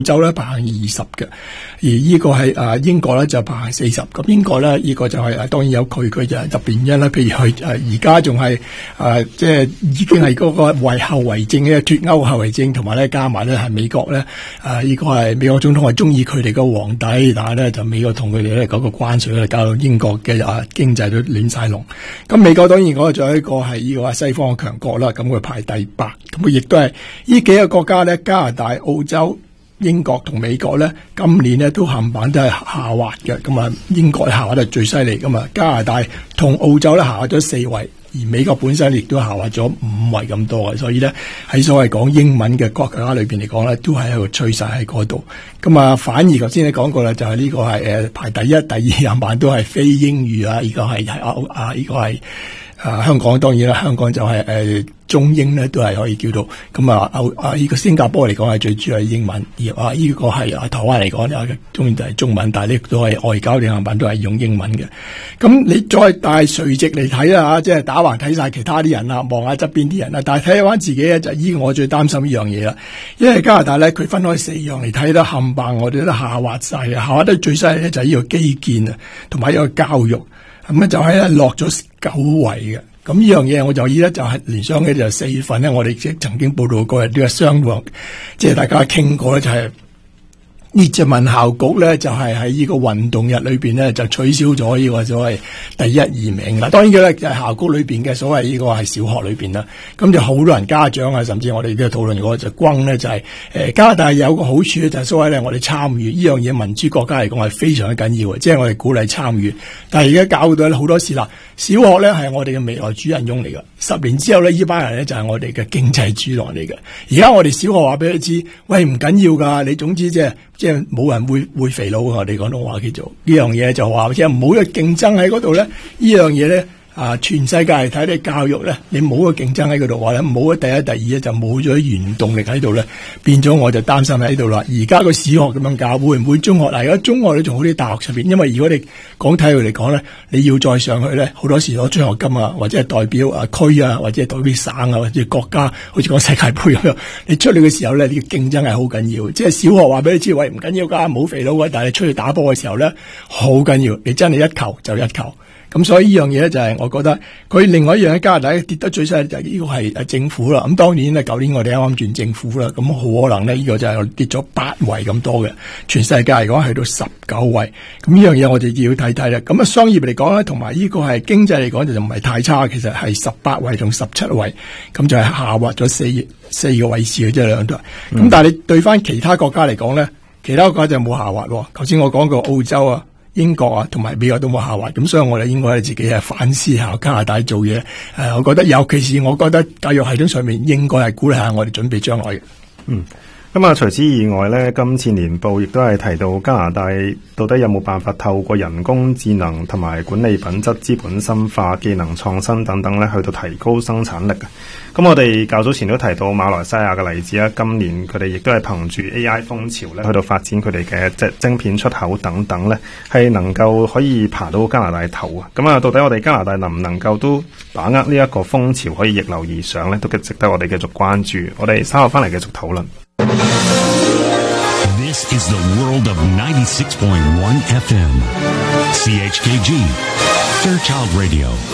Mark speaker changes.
Speaker 1: 洲咧排行20嘅，而呢個係英國咧就排行40。咁英國咧呢個就係當然有佢就係特別原因啦。譬如佢而家仲係即係已經係嗰個後遺症嘅脫歐後遺症，同埋咧加埋咧係美國咧呢個係美國總統係中意佢哋個皇帝，但係咧就美國同佢哋咧嗰個關稅咧搞到英國嘅經濟都亂晒龍。咁美國當然嗰個仲有一個係呢個西方嘅強國啦，咁佢排第8，咁佢亦都係呢幾個國家咧，加拿大、澳洲、英國同美國咧，今年咧都冚唪唥都係下滑嘅。咁啊，英國下滑得最犀利噶嘛，加拿大同澳洲咧下滑咗4位，而美國本身亦都下滑咗5位咁多嘅。所以咧喺所謂講英文嘅國家裏邊嚟講咧，都係一個趨勢喺嗰度。咁啊，反而頭先你講過啦，就係呢個係排第1、第2冚唪唥都係非英語啊，呢個係呢個係香港當然啦，香港就係中英咧都係可以叫到。咁呢個新加坡嚟講係最主要係英文，而呢個係台灣嚟講當然就係中文，但係呢都係外交定冚唪唥都係用英文嘅。咁你再帶垂直嚟睇啦，即係打橫睇晒其他啲人啦，望下側邊啲人啦，但係睇翻自己咧就依個我最擔心呢樣嘢啦，因為加拿大咧佢分開4樣嚟睇啦，冚唪唥我哋都下滑晒，下滑得最犀利咧就係呢個基建啊，同埋呢個教育。咁就係落咗9位嘅。咁呢樣嘢我就依家就係聯想起就4月份咧，我哋即曾經報道過呢個商務，即係大家傾過咧，就係呢隻文校局咧，就係喺呢個運動日裏邊咧，就取消咗呢個所謂第1、2名啦。當然嘅咧，就係校局裏邊嘅所謂呢個係小學裏邊啦。咁就好多人家長啊，甚至我哋都討論過就轟咧，就係加拿大有個好處咧，就係所謂咧，我哋參與呢樣嘢，民主國家嚟講係非常之緊要嘅，即係我哋鼓勵參與。但係而家搞到好多事啦，小學咧係我哋嘅未來主人翁嚟嘅，10年之後咧，呢班人咧就係我哋嘅經濟主囊嚟嘅。而家我哋小學話俾佢知，喂，唔緊要噶，你總之即係冇人會肥佬，我哋廣東話叫做呢樣嘢，就話即係唔好嘅競爭喺嗰度咧，呢樣嘢咧。全世界嚟睇你教育咧，你冇個競爭喺嗰度話咧，冇咗第一、第二咧，就冇咗原動力喺度咧，變咗我就擔心喺度啦。而家個小學咁樣教，會唔會中學？嗱，而家中學你仲好啲，大學上邊，因為如果你講體育嚟講咧，你要再上去咧，好多時攞獎學金啊，或者係代表區啊，或者係代表省啊，或者國家，好似講世界盃咁樣，你出去嘅時候咧，你嘅競爭係好緊要。即係小學話俾你知，喂，唔緊要噶，冇肥佬嘅，但係你出去打波嘅時候咧，好緊要，你真係一球就一球。咁所以呢樣嘢咧就係我覺得佢另外一樣喺加拿大跌得最犀利就係呢個係政府啦。咁當然咧，舊年我哋啱啱轉政府啦，咁好可能咧呢個就係跌咗8位咁多嘅。全世界嚟講去到19位。咁呢樣嘢我哋要睇睇啦。咁商業嚟講咧，同埋呢個係經濟嚟講就唔係太差，其實係18位同17位，咁就係下滑咗4個位置嘅，即係兩度。咁但係你對翻其他國家嚟講咧，其他國家就冇下滑喎。頭先我講過澳洲啊、英國啊，同埋美國都冇下滑，咁所以我哋應該係自己係反思下加拿大做嘢。我覺得尤其是我覺得教育系統上面應該係鼓勵下我哋準備將來嘅。
Speaker 2: 咁啊，除此以外咧，今次年報亦都係提到加拿大到底有冇辦法透過人工智能同埋管理品質、資本深化、技能創新等等咧，去到提高生產力。咁我哋較早前都提到馬來西亞嘅例子啦，今年佢哋亦都係憑住 AI 風潮咧，去到發展佢哋嘅即係晶片出口等等咧，係能夠可以爬到加拿大頭啊！咁啊，到底我哋加拿大能唔能夠都把握呢一個風潮可以逆流而上咧，都值得我哋繼續關注。我哋稍後翻嚟繼續討論。
Speaker 3: This is the world of 96.1 FM. CHKG, Fairchild Radio.